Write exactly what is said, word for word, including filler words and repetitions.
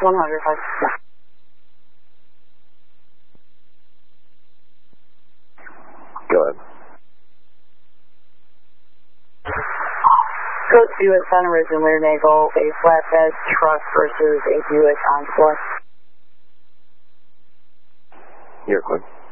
one hundred, five. Go ahead. Code to U S Santa Rosa and Lear Naval, a flatbed truck versus a Buick Encore. You're clear.